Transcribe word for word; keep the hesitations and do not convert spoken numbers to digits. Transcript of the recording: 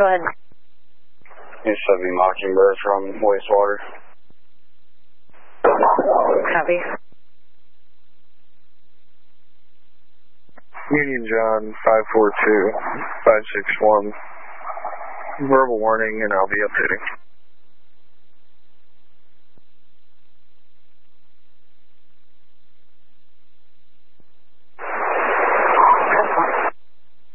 Go ahead. It's seventy Mockingbird from wastewater. Copy. Union John five four two five six one. Verbal warning, and I'll be updating.